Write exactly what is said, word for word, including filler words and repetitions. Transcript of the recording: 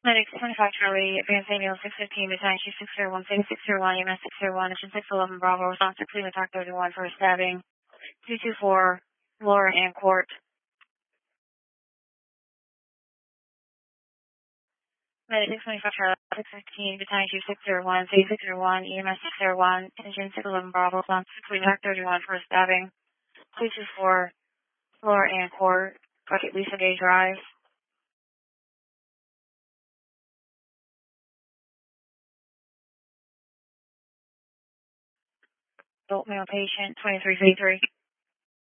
Medics twenty-five Charlie, advanced ambulance six fifteen, battalion chief six zero one, six zero one, E M S six zero one, engine six eleven Bravo, response to Cleveland Talk thirty-one for a stabbing, two two four, Laura Ann Court. Medic six twenty-five Charlie, six fifteen, battalion chief six zero one, C six zero one, E M S six zero one, engine six eleven Bravo, response to Cleveland Talk thirty-one for a stabbing, two two four, Laura Ann Court, Bucket Lisa Gay Drive. Adult male patient, twenty-three fifty-three.